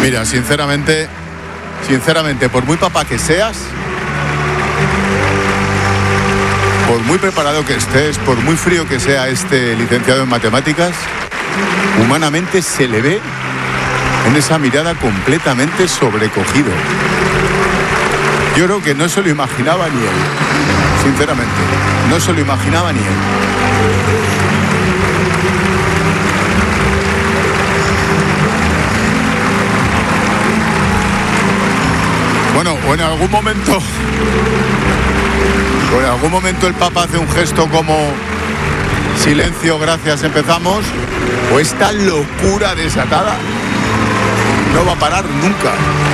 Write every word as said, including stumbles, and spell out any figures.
Mira, sinceramente, sinceramente, por muy papá que seas, por muy preparado que estés, por muy frío que sea este licenciado en matemáticas, humanamente se le ve en esa mirada completamente sobrecogido. Yo creo que no se lo imaginaba ni él, sinceramente, no se lo imaginaba ni él. Bueno, o en algún momento, o en algún momento el Papa hace un gesto como silencio, gracias, empezamos, o esta locura desatada no va a parar nunca.